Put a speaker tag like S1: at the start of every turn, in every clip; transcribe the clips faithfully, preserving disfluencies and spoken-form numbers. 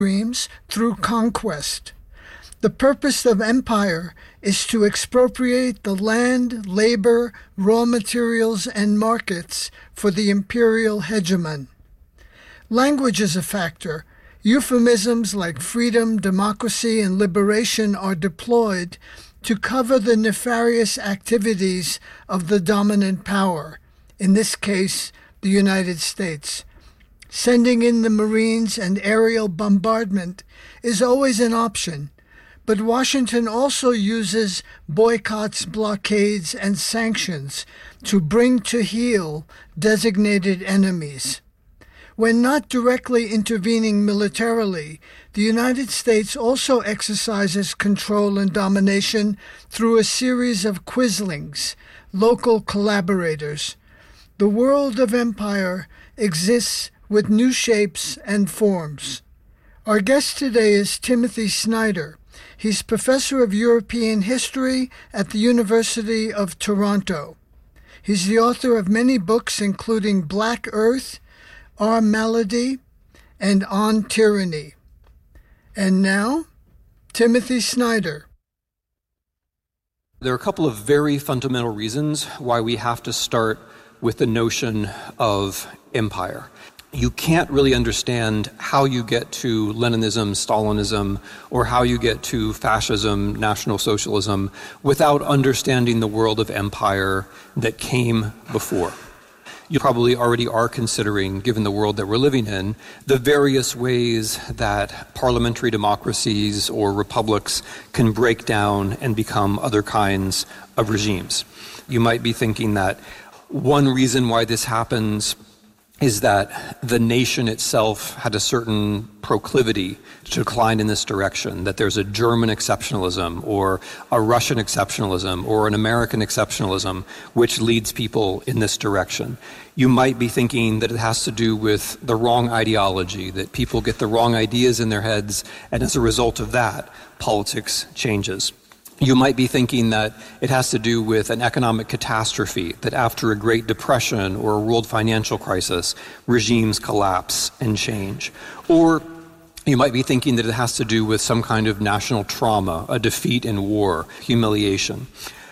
S1: dreams through conquest. The purpose of empire is to expropriate the land, labor, raw materials, and markets for the imperial hegemon. Language is a factor. Euphemisms like freedom, democracy, and liberation are deployed to cover the nefarious activities of the dominant power, in this case, the United States. Sending in the Marines and aerial bombardment is always an option, but Washington also uses boycotts, blockades, and sanctions to bring to heel designated enemies. When not directly intervening militarily, the United States also exercises control and domination through a series of quislings, local collaborators. The world of empire exists with new shapes and forms. Our guest today is Timothy Snyder. He's professor of European history at the University of Toronto. He's the author of many books, including Black Earth, Our Malady, and On Tyranny. And now, Timothy Snyder.
S2: There are a couple of very fundamental reasons why we have to start with the notion of empire. You can't really understand how you get to Leninism, Stalinism, or how you get to fascism, National Socialism, without understanding the world of empire that came before. You probably already are considering, given the world that we're living in, the various ways that parliamentary democracies or republics can break down and become other kinds of regimes. You might be thinking that one reason why this happens is that the nation itself had a certain proclivity to decline in this direction, that there's a German exceptionalism or a Russian exceptionalism or an American exceptionalism which leads people in this direction. You might be thinking that it has to do with the wrong ideology, that people get the wrong ideas in their heads, and as a result of that, politics changes. You might be thinking that it has to do with an economic catastrophe, that after a Great Depression or a world financial crisis, regimes collapse and change. Or you might be thinking that it has to do with some kind of national trauma, a defeat in war, humiliation.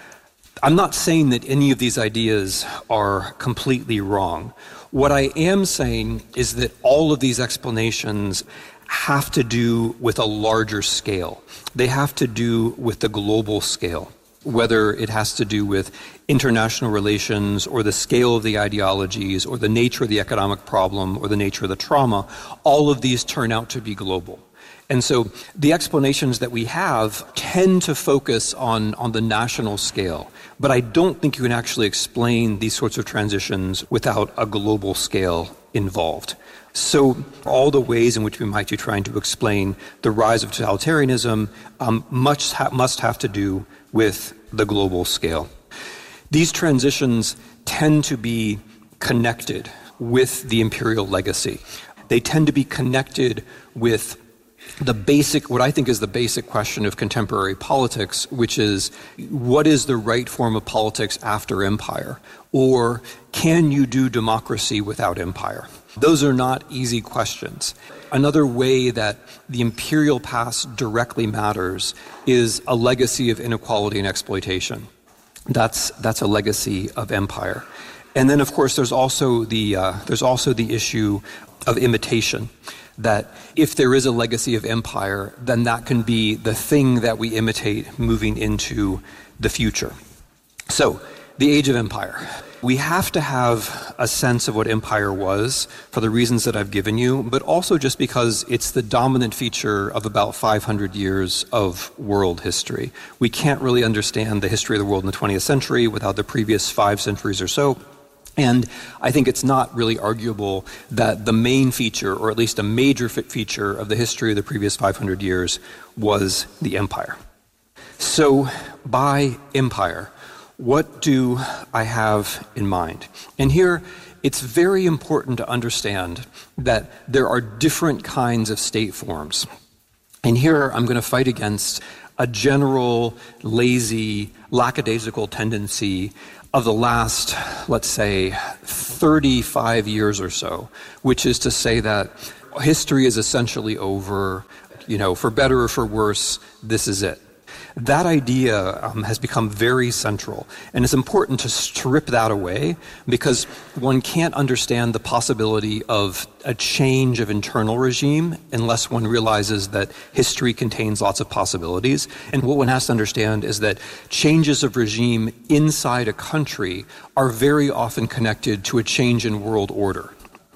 S2: I'm not saying that any of these ideas are completely wrong. What I am saying is that all of these explanations have to do with a larger scale. They have to do with the global scale, whether it has to do with international relations or the scale of the ideologies or the nature of the economic problem or the nature of the trauma. All of these turn out to be global. And so the explanations that we have tend to focus on, on the national scale. But I don't think you can actually explain these sorts of transitions without a global scale involved. So all the ways in which we might be trying to explain the rise of totalitarianism um, much ha- must have to do with the global scale. These transitions tend to be connected with the imperial legacy. They tend to be connected with the basic, what I think is the basic question of contemporary politics, which is, what is the right form of politics after empire? Or can you do democracy without empire? Those are not easy questions. Another way that the imperial past directly matters is a legacy of inequality and exploitation. That's that's a legacy of empire. And then, of course, there's also the uh, there's also the issue of imitation. That if there is a legacy of empire, then that can be the thing that we imitate moving into the future. So, the age of empire. We have to have a sense of what empire was for the reasons that I've given you, but also just because it's the dominant feature of about five hundred years of world history. We can't really understand the history of the world in the twentieth century without the previous five centuries or so. And I think it's not really arguable that the main feature, or at least a major feature of the history of the previous five hundred years was the empire. So, by empire, what do I have in mind? And here, it's very important to understand that there are different kinds of state forms. And here, I'm going to fight against a general, lazy, lackadaisical tendency of the last, let's say, thirty-five years or so, which is to say that history is essentially over, you know, for better or for worse, this is it. That idea um, has become very central, and it's important to strip that away because one can't understand the possibility of a change of internal regime unless one realizes that history contains lots of possibilities. And what one has to understand is that changes of regime inside a country are very often connected to a change in world order.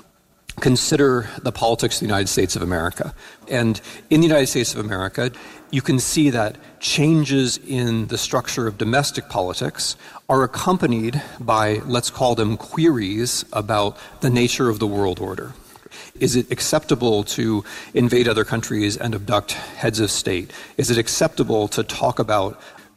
S2: Consider the politics of the United States of America. And in the United States of America, you can see that changes in the structure of domestic politics are accompanied by, let's call them queries about the nature of the world order. Is it acceptable to invade other countries and abduct heads of state? Is it acceptable to talk about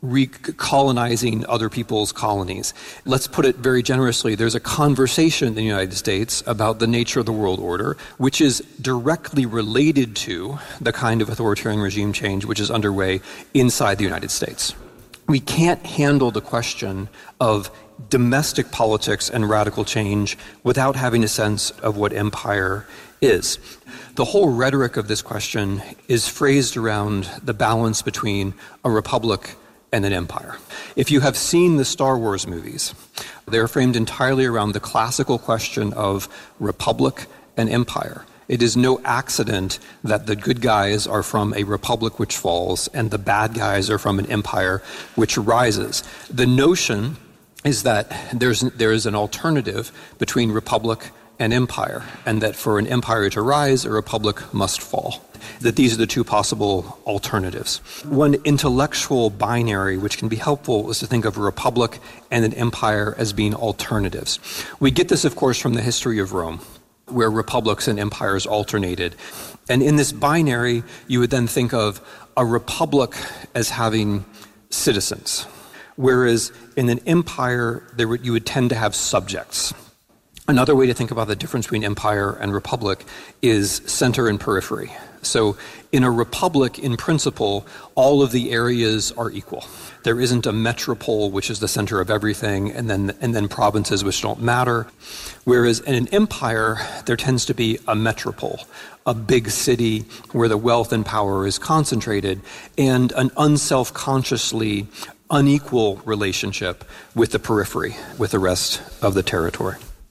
S2: recolonizing other people's colonies? Let's put it very generously. There's a conversation in the United States about the nature of the world order, which is directly related to the kind of authoritarian regime change which is underway inside the United States. We can't handle the question of domestic politics and radical change without having a sense of what empire is. The whole rhetoric of this question is phrased around the balance between a republic and an empire. If you have seen the Star Wars movies, they're framed entirely around the classical question of republic and empire. It is no accident that the good guys are from a republic which falls and the bad guys are from an empire which rises. The notion is that there's there is an alternative between republic and empire, and that for an empire to rise, a republic must fall. That these are the two possible alternatives. One intellectual binary which can be helpful is to think of a republic and an empire as being alternatives. We get this, of course, from the history of Rome, where republics and empires alternated. And in this binary, you would then think of a republic as having citizens, whereas in an empire, there would, you would tend to have subjects. Another way to think about the difference between empire and republic is center and periphery. So in a republic, in principle, all of the areas are equal. There isn't a metropole, which is the center of everything, and then and then provinces which don't matter. Whereas in an empire, there tends to be a metropole, a big city where the wealth and power is concentrated, and an unself-consciously unequal relationship with the periphery, with the rest of the territory.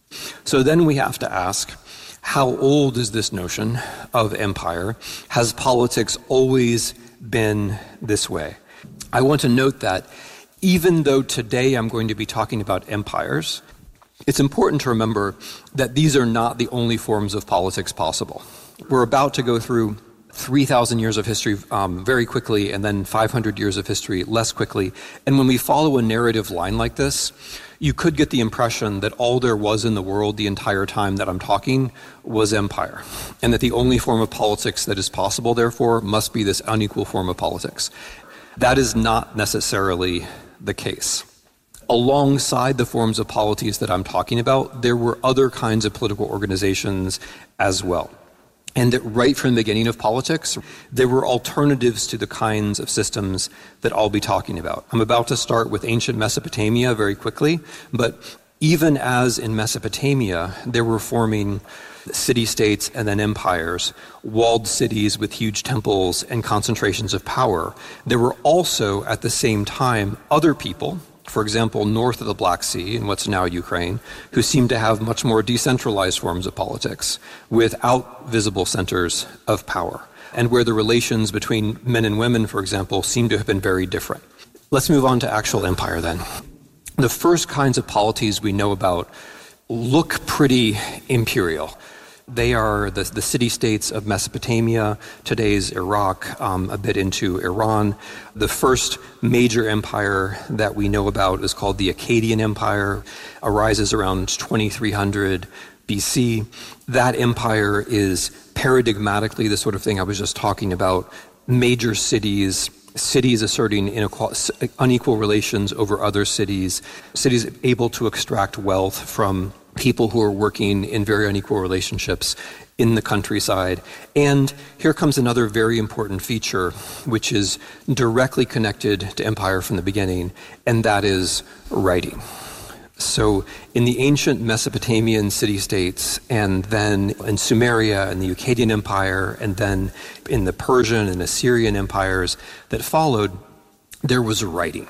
S2: So then we have to ask, how old is this notion of empire? Has politics always been this way? I want to note that even though today I'm going to be talking about empires, it's important to remember that these are not the only forms of politics possible. We're about to go through three thousand years of history um, very quickly, and then five hundred years of history less quickly. And when we follow a narrative line like this, you could get the impression that all there was in the world the entire time that I'm talking was empire, and that the only form of politics that is possible, therefore, must be this unequal form of politics. That is not necessarily the case. Alongside the forms of polities that I'm talking about, there were other kinds of political organizations as well. And that right from the beginning of politics, there were alternatives to the kinds of systems that I'll be talking about. I'm about to start with ancient Mesopotamia very quickly, but even as in Mesopotamia, there were forming city-states and then empires, walled cities with huge temples and concentrations of power, there were also at the same time other people, for example, north of the Black Sea in what's now Ukraine, who seem to have much more decentralized forms of politics without visible centers of power, and where the relations between men and women, for example, seem to have been very different. Let's move on to actual empire then. The first kinds of polities we know about look pretty imperial. They are the, the city-states of Mesopotamia, today's Iraq, um, a bit into Iran. The first major empire that we know about is called the Akkadian Empire, arises around twenty-three hundred B C. That empire is paradigmatically the sort of thing I was just talking about, major cities, cities asserting inequal, unequal relations over other cities, cities able to extract wealth from people who are working in very unequal relationships in the countryside. And here comes another very important feature, which is directly connected to empire from the beginning, and that is writing. So in the ancient Mesopotamian city-states, and then in Sumeria and the Akkadian Empire, and then in the Persian and Assyrian empires that followed, there was writing.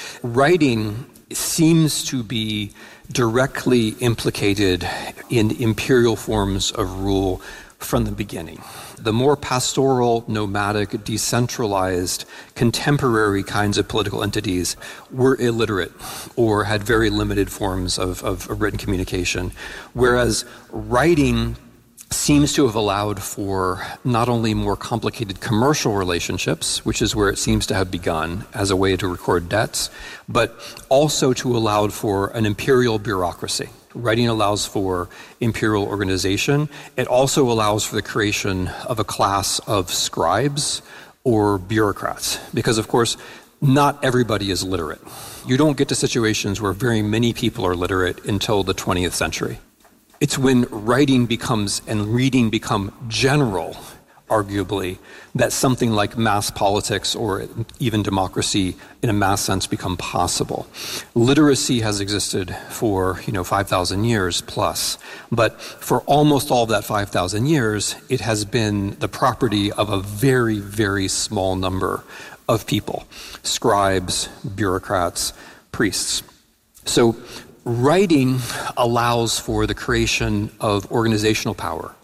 S2: Writing seems to be directly implicated in imperial forms of rule from the beginning. The more pastoral, nomadic, decentralized, contemporary kinds of political entities were illiterate or had very limited forms of, of, of written communication, whereas writing seems to have allowed for not only more complicated commercial relationships, which is where it seems to have begun as a way to record debts, but also to allow for an imperial bureaucracy. Writing allows for imperial organization. It also allows for the creation of a class of scribes or bureaucrats, because of course, not everybody is literate. You don't get to situations where very many people are literate until the twentieth century. It's when writing becomes and reading become general, arguably, that something like mass politics or even democracy in a mass sense become possible. Literacy has existed for, you know, five thousand years plus, but for almost all of that five thousand years, it has been the property of a very, very small number of people, scribes, bureaucrats, priests. So writing allows for the creation of organizational power.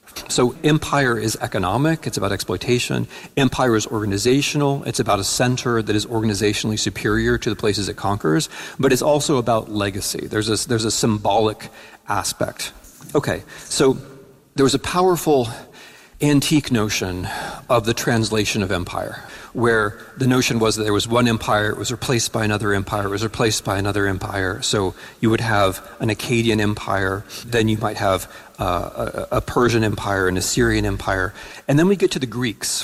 S2: So empire is economic, it's about exploitation. Empire is organizational, it's about a center that is organizationally superior to the places it conquers, but it's also about legacy. There's a, there's a symbolic aspect. Okay, so there was a powerful antique notion of the translation of empire, where the notion was that there was one empire, it was replaced by another empire, it was replaced by another empire. So you would have an Akkadian empire, then you might have uh, a, a Persian empire, an Assyrian empire, and then we get to the Greeks.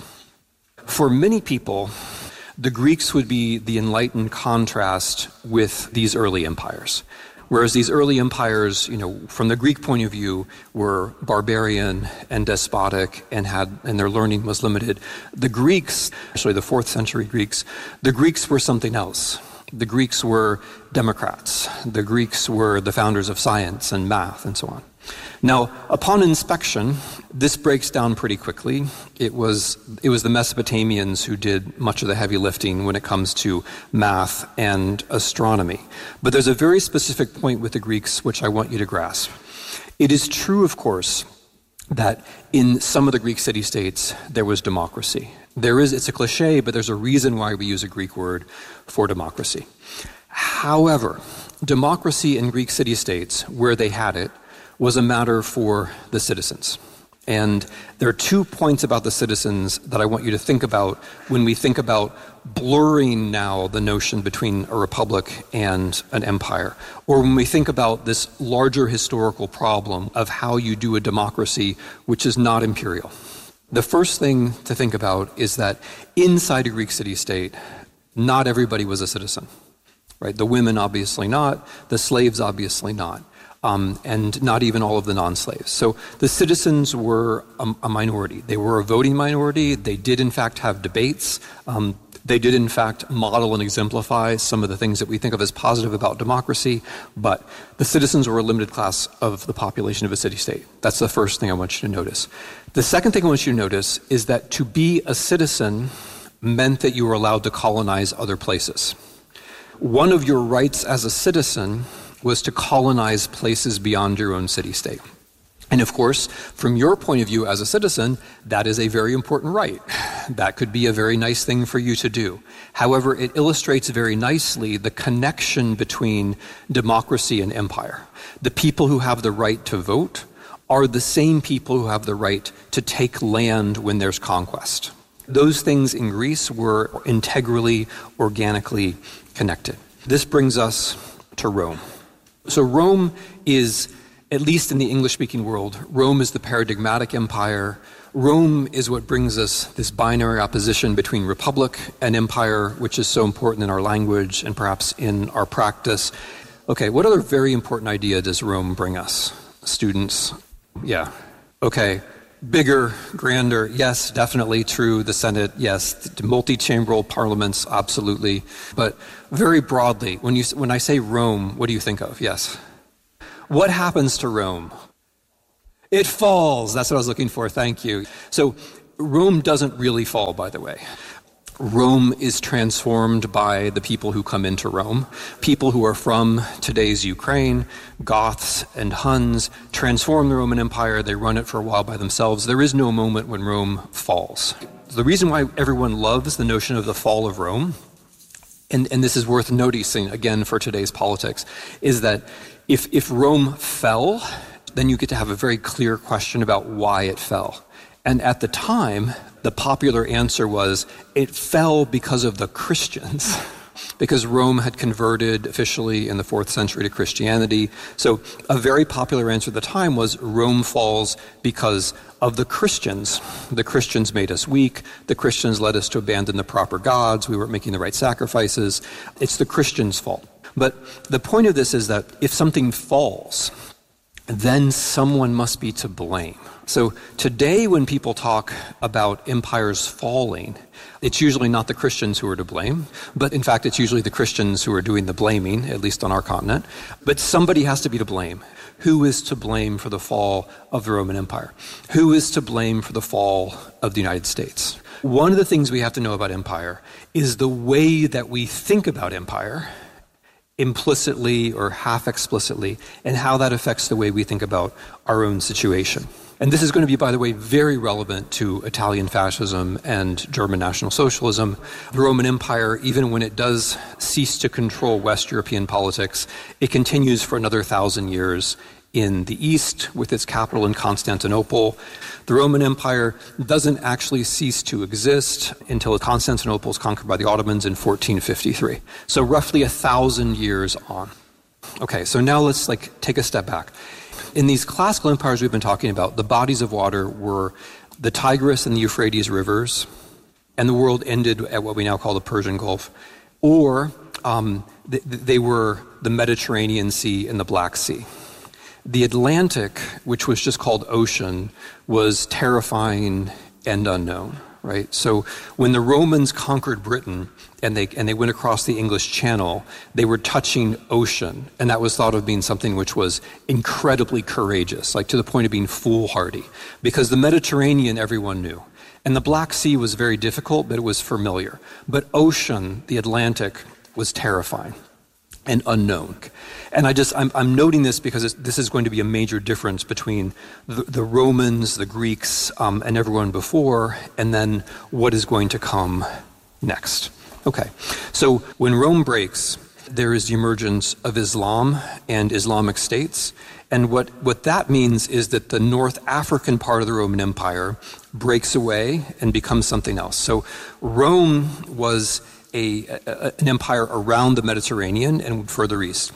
S2: For many people, the Greeks would be the enlightened contrast with these early empires. Whereas these early empires, you know, from the Greek point of view, were barbarian and despotic and had, and their learning was limited. The Greeks, actually the fourth century Greeks, the Greeks were something else. The Greeks were democrats. The Greeks were the founders of science and math and so on. Now, upon inspection, this breaks down pretty quickly. It was it was the Mesopotamians who did much of the heavy lifting when it comes to math and astronomy. But there's a very specific point with the Greeks which I want you to grasp. It is true, of course, that in some of the Greek city-states there was democracy. There is, it's a cliche, but there's a reason why we use a Greek word for democracy. However, democracy in Greek city-states, where they had it, was a matter for the citizens. And there are two points about the citizens that I want you to think about when we think about blurring now the notion between a republic and an empire, or when we think about this larger historical problem of how you do a democracy which is not imperial. The first thing to think about is that inside a Greek city-state, not everybody was a citizen, right? The women obviously not, the slaves obviously not. Um, and not even all of the non-slaves. So the citizens were a, a minority. They were a voting minority. They did, in fact, have debates. Um, they did, in fact, model and exemplify some of the things that we think of as positive about democracy. But the citizens were a limited class of the population of a city-state. That's the first thing I want you to notice. The second thing I want you to notice is that to be a citizen meant that you were allowed to colonize other places. One of your rights as a citizen was to colonize places beyond your own city-state. And of course, from your point of view as a citizen, that is a very important right. That could be a very nice thing for you to do. However, it illustrates very nicely the connection between democracy and empire. The people who have the right to vote are the same people who have the right to take land when there's conquest. Those things in Greece were integrally, organically connected. This brings us to Rome. So Rome is, at least in the English-speaking world, Rome is the paradigmatic empire. Rome is what brings us this binary opposition between republic and empire, which is so important in our language and perhaps in our practice. Okay, what other very important idea does Rome bring us? Students? Yeah. Okay, Bigger, grander, yes, definitely true. The Senate, yes. Multi-chamberal parliaments, absolutely. But very broadly, when you when I say Rome, what do you think of? Yes. What happens to Rome? It falls. That's what I was looking for. Thank you. So Rome doesn't really fall, by the way. Rome is transformed by the people who come into Rome. People who are from today's Ukraine, Goths and Huns, transform the Roman Empire. They run it for a while by themselves. There is no moment when Rome falls. The reason why everyone loves the notion of the fall of Rome, and, and this is worth noticing again for today's politics, is that if, if Rome fell, then you get to have a very clear question about why it fell. And at the time, the popular answer was, it fell because of the Christians, because Rome had converted officially in the fourth century to Christianity. So a very popular answer at the time was, Rome falls because of the Christians. The Christians made us weak. The Christians led us to abandon the proper gods. We weren't making the right sacrifices. It's the Christians' fault. But the point of this is that if something falls, then someone must be to blame. So today when people talk about empires falling, it's usually not the Christians who are to blame, but in fact it's usually the Christians who are doing the blaming, at least on our continent. But somebody has to be to blame. Who is to blame for the fall of the Roman Empire? Who is to blame for the fall of the United States? One of the things we have to know about empire is the way that we think about empire, implicitly or half explicitly, and how that affects the way we think about our own situation. And this is going to be, by the way, very relevant to Italian fascism and German National Socialism. The Roman Empire, even when it does cease to control West European politics, it continues for another thousand years in the East with its capital in Constantinople. The Roman Empire doesn't actually cease to exist until Constantinople is conquered by the Ottomans in fourteen fifty-three. So roughly a thousand years on. Okay, so now let's like take a step back. In these classical empires we've been talking about, the bodies of water were the Tigris and the Euphrates rivers, and the world ended at what we now call the Persian Gulf, or um, th- they were the Mediterranean Sea and the Black Sea. The Atlantic, which was just called ocean, was terrifying and unknown, right? So when the Romans conquered Britain and they and they went across the English Channel, they were touching ocean, and that was thought of being something which was incredibly courageous, like to the point of being foolhardy, because the Mediterranean everyone knew. And the Black Sea was very difficult, but it was familiar. But ocean, the Atlantic, was terrifying and unknown. And I just, I'm, I'm noting this because it's, this is going to be a major difference between the, the Romans, the Greeks, um, and everyone before, and then what is going to come next. Okay, so when Rome breaks, there is the emergence of Islam and Islamic states. And what, what that means is that the North African part of the Roman Empire breaks away and becomes something else. So Rome was a, a, an empire around the Mediterranean and further east.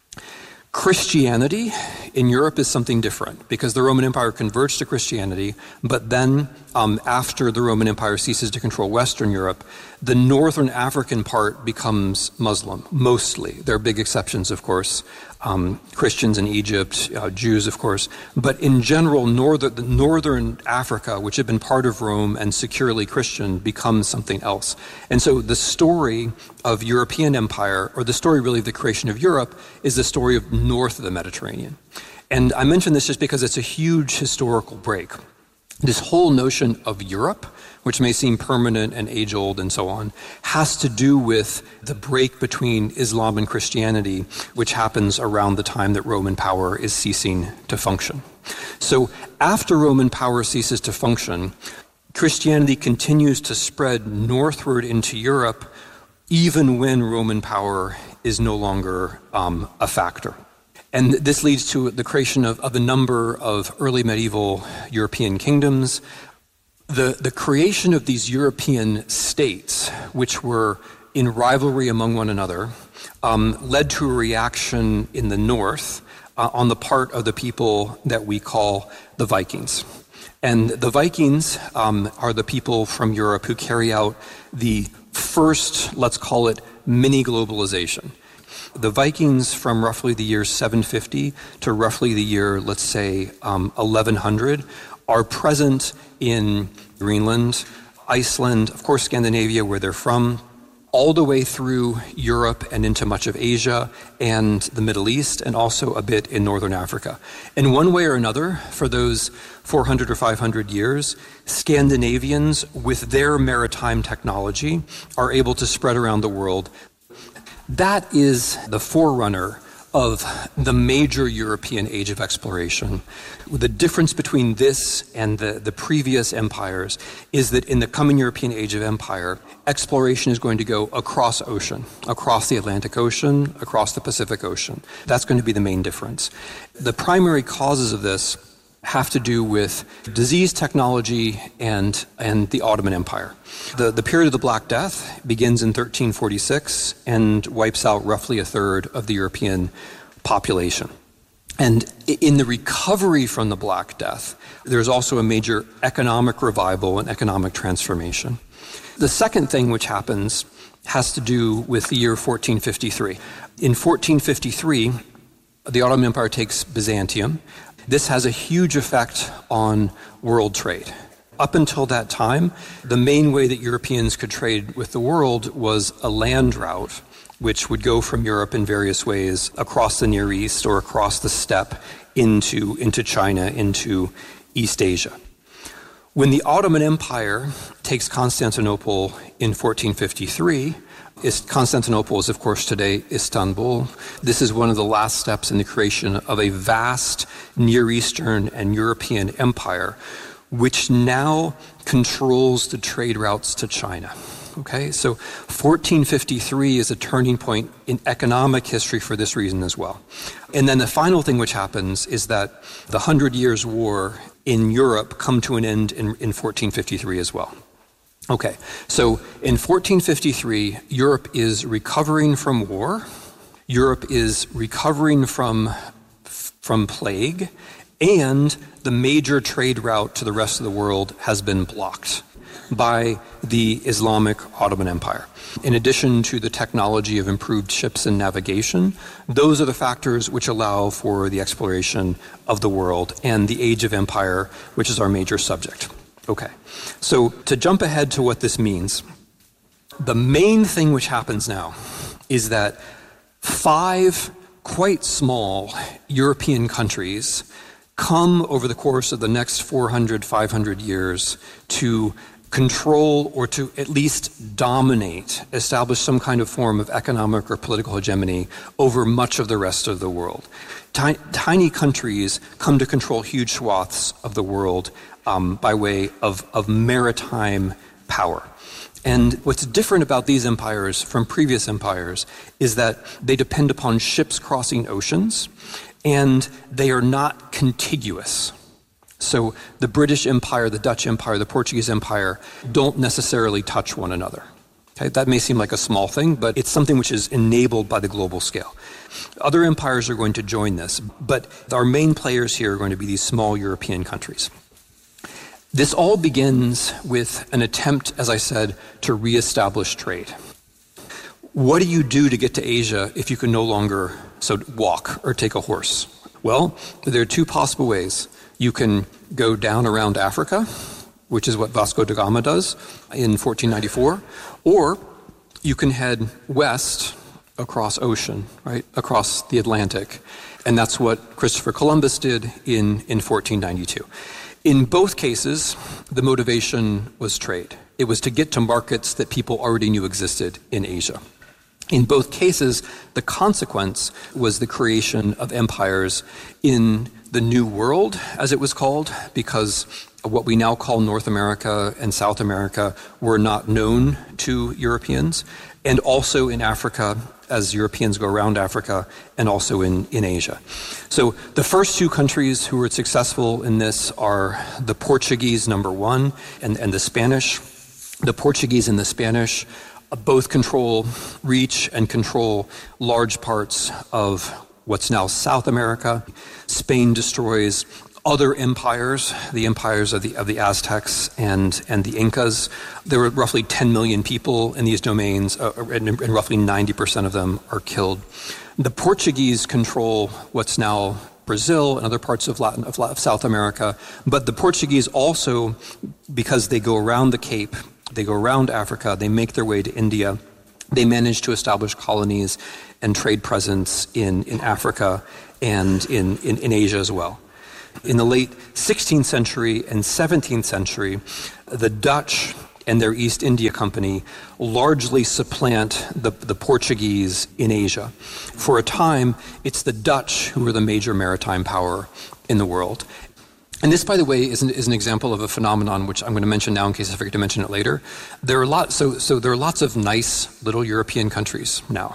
S2: Christianity in Europe is something different because the Roman Empire converts to Christianity, but then um, after the Roman Empire ceases to control Western Europe, the northern African part becomes Muslim, mostly. There are big exceptions, of course, um, Christians in Egypt, uh, Jews, of course, but in general, northern, northern Africa, which had been part of Rome and securely Christian, becomes something else. And so the story of European empire, or the story really of the creation of Europe, is the story of north of the Mediterranean. And I mention this just because it's a huge historical break. This whole notion of Europe, which may seem permanent and age-old and so on, has to do with the break between Islam and Christianity, which happens around the time that Roman power is ceasing to function. So after Roman power ceases to function, Christianity continues to spread northward into Europe, even when Roman power is no longer um, a factor. And this leads to the creation of, of a number of early medieval European kingdoms. The, the creation of these European states, which were in rivalry among one another, um, led to a reaction in the north uh, on the part of the people that we call the Vikings. And the Vikings um, are the people from Europe who carry out the first, let's call it, mini-globalization. The Vikings from roughly the year seven fifty to roughly the year, let's say, um, eleven hundred are present in Greenland, Iceland, of course Scandinavia, where they're from, all the way through Europe and into much of Asia and the Middle East, and also a bit in northern Africa. In one way or another, for those four hundred or five hundred years, Scandinavians, with their maritime technology, are able to spread around the world. That is the forerunner of the major European age of exploration. The difference between this and the, the previous empires is that in the coming European age of empire, exploration is going to go across ocean, across the Atlantic Ocean, across the Pacific Ocean. That's going to be the main difference. The primary causes of this have to do with disease technology and and the Ottoman Empire. The, the period of the Black Death begins in thirteen forty-six and wipes out roughly a third of the European population. And in the recovery from the Black Death, there's also a major economic revival and economic transformation. The second thing which happens has to do with the year fourteen fifty-three. In fourteen fifty-three, the Ottoman Empire takes Byzantium. This has a huge effect on world trade. Up until that time, the main way that Europeans could trade with the world was a land route, which would go from Europe in various ways across the Near East or across the steppe into, into China, into East Asia. When the Ottoman Empire takes Constantinople in fourteen fifty-three, Constantinople is, of course, today Istanbul. This is one of the last steps in the creation of a vast Near Eastern and European empire, which now controls the trade routes to China. Okay, so fourteen fifty-three is a turning point in economic history for this reason as well. And then the final thing which happens is that the Hundred Years' War in Europe come to an end in, in fourteen fifty-three as well. Okay, so in fourteen fifty-three, Europe is recovering from war. Europe is recovering from, from plague, and the major trade route to the rest of the world has been blocked by the Islamic Ottoman Empire. In addition to the technology of improved ships and navigation, those are the factors which allow for the exploration of the world and the age of empire, which is our major subject. Okay, so to jump ahead to what this means, the main thing which happens now is that five quite small European countries come over the course of the next four hundred, five hundred years to control or to at least dominate, establish some kind of form of economic or political hegemony over much of the rest of the world. Tiny, tiny countries come to control huge swaths of the world um, by way of, of maritime power. And what's different about these empires from previous empires is that they depend upon ships crossing oceans, and they are not contiguous. So the British Empire, the Dutch Empire, the Portuguese Empire don't necessarily touch one another. Okay, that may seem like a small thing, but it's something which is enabled by the global scale. Other empires are going to join this, but our main players here are going to be these small European countries. This all begins with an attempt, as I said, to reestablish trade. What do you do to get to Asia if you can no longer so walk or take a horse? Well, there are two possible ways. You can go down around Africa, which is what Vasco da Gama does in fourteen ninety-four, or you can head west across ocean, right, across the Atlantic, and that's what Christopher Columbus did in, in fourteen ninety-two. In both cases, the motivation was trade. It was to get to markets that people already knew existed in Asia. In both cases, the consequence was the creation of empires in the New World, as it was called, because what we now call North America and South America were not known to Europeans, and also in Africa, as Europeans go around Africa, and also in, in Asia. So the first two countries who were successful in this are the Portuguese, number one, and, and the Spanish. The Portuguese and the Spanish both control, reach, and control large parts of what's now South America. Spain destroys other empires, the empires of the of the Aztecs and, and the Incas. There were roughly ten million people in these domains, uh, and, and roughly ninety percent of them are killed. The Portuguese control what's now Brazil and other parts of Latin, of, of South America. But the Portuguese also, because they go around the Cape, they go around Africa, they make their way to India, they manage to establish colonies and trade presence in, in Africa and in, in, in Asia as well. In the late sixteenth century and seventeenth century, the Dutch and their East India Company largely supplant the, the Portuguese in Asia. For a time, it's the Dutch who were the major maritime power in the world. And this, by the way, is an, is an example of a phenomenon which I'm going to mention now in case I forget to mention it later. There are lots, so, so there are lots of nice little European countries now.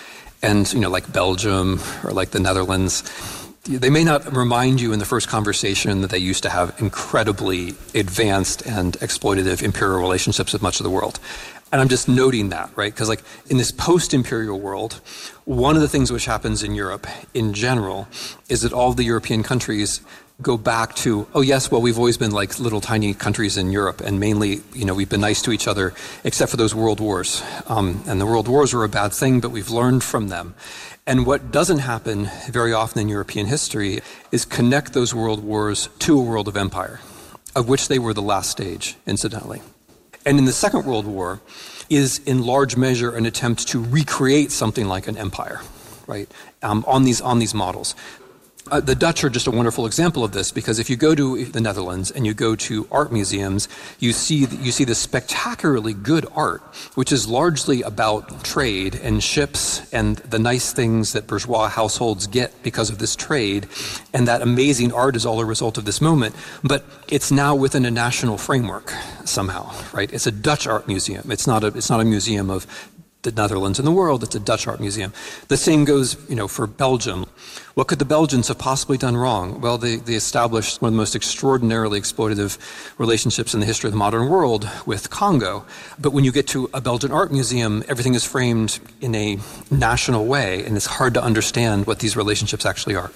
S2: And, you know, like Belgium or like the Netherlands. They may not remind you in the first conversation that they used to have incredibly advanced and exploitative imperial relationships with much of the world. And I'm just noting that, right? Because like in this post-imperial world, one of the things which happens in Europe in general is that all the European countries go back to, oh yes, well, we've always been like little tiny countries in Europe, and mainly, you know, we've been nice to each other, except for those world wars. Um, and the world wars were a bad thing, but we've learned from them. And what doesn't happen very often in European history is connect those world wars to a world of empire, of which they were the last stage, incidentally. And in the Second World War is in large measure an attempt to recreate something like an empire, right, um, on these on these models. Uh, the Dutch are just a wonderful example of this, because if you go to the Netherlands and you go to art museums, you see you see this spectacularly good art, which is largely about trade and ships and the nice things that bourgeois households get because of this trade, and that amazing art is all a result of this moment. But it's now within a national framework somehow, right? It's a Dutch art museum. It's not a it's not a museum of the Netherlands and the world. It's a Dutch art museum. The same goes, you know, for Belgium. What could the Belgians have possibly done wrong? Well, they, they established one of the most extraordinarily exploitative relationships in the history of the modern world with Congo. But when you get to a Belgian art museum, everything is framed in a national way, and it's hard to understand what these relationships actually are.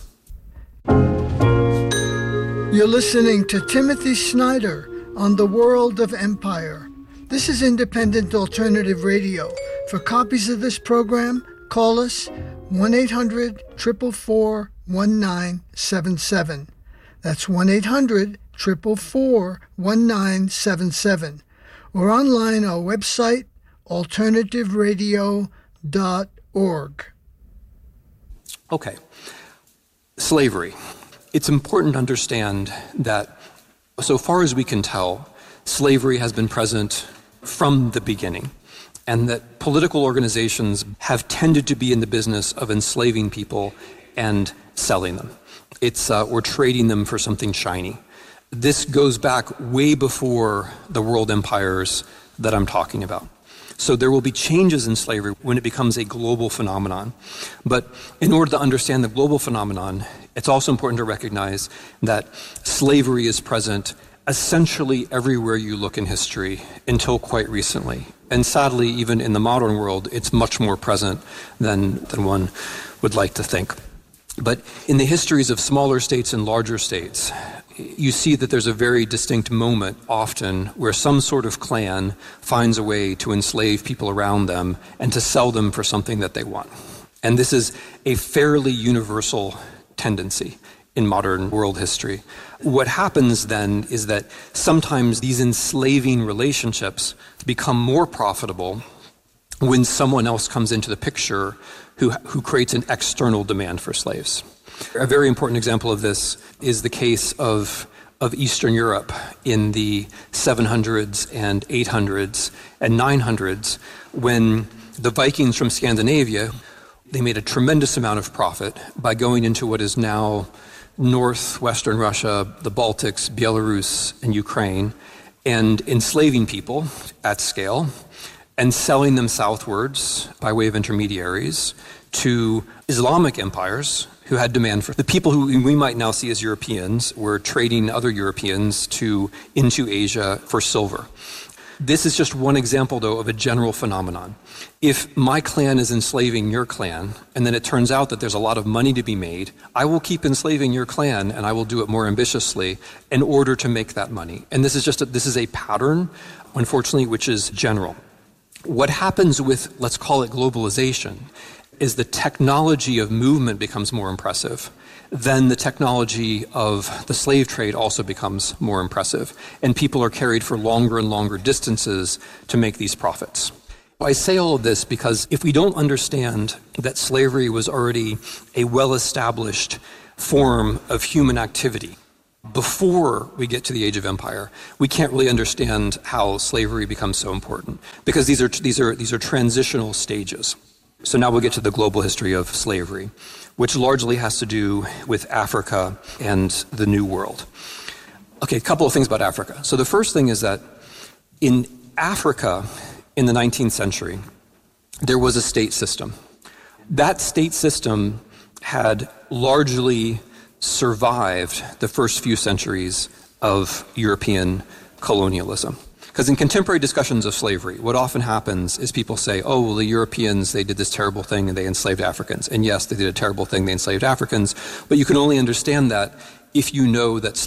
S1: You're listening to Timothy Snyder on The World of Empire. This is Independent Alternative Radio. For copies of this program, call us one eight hundred, four four four, one nine seven seven. That's one eight hundred, four four four, one nine seven seven. Or online our website, alternative radio dot org.
S2: Okay. Slavery. It's important to understand that, so far as we can tell, slavery has been present from the beginning, and that political organizations have tended to be in the business of enslaving people and selling them. It's uh, we're trading them for something shiny. This goes back way before the world empires that I'm talking about. So there will be changes in slavery when it becomes a global phenomenon. But in order to understand the global phenomenon, it's also important to recognize that slavery is present essentially everywhere you look in history until quite recently. And sadly, even in the modern world, it's much more present than, than one would like to think. But in the histories of smaller states and larger states, you see that there's a very distinct moment often where some sort of clan finds a way to enslave people around them and to sell them for something that they want. And this is a fairly universal tendency in modern world history. What happens then is that sometimes these enslaving relationships become more profitable when someone else comes into the picture who, who creates an external demand for slaves. A very important example of this is the case of, of Eastern Europe in the seven hundreds and eight hundreds and nine hundreds, when the Vikings from Scandinavia, they made a tremendous amount of profit by going into what is now northwestern Russia, the Baltics, Belarus, and Ukraine, and enslaving people at scale and selling them southwards by way of intermediaries to Islamic empires who had demand for the people who we might now see as Europeans were trading other Europeans to into Asia for silver. This is just one example, though, of a general phenomenon. If my clan is enslaving your clan, and then it turns out that there's a lot of money to be made, I will keep enslaving your clan, and I will do it more ambitiously in order to make that money. And this is just a, this is a pattern, unfortunately, which is general. What happens with, let's call it globalization, is the technology of movement becomes more impressive, then the technology of the slave trade also becomes more impressive, and people are carried for longer and longer distances to make these profits. I say all of this because if we don't understand that slavery was already a well-established form of human activity before we get to the age of empire, we can't really understand how slavery becomes so important, because these are these are these are transitional stages. So now we'll get to the global history of slavery, which largely has to do with Africa and the New World. Okay, a couple of things about Africa. So the first thing is that in Africa in the nineteenth century, there was a state system. That state system had largely survived the first few centuries of European colonialism. Because in contemporary discussions of slavery, what often happens is people say, oh, well, the Europeans, they did this terrible thing and they enslaved Africans. And yes, they did a terrible thing, they enslaved Africans, but you can only understand that if you know that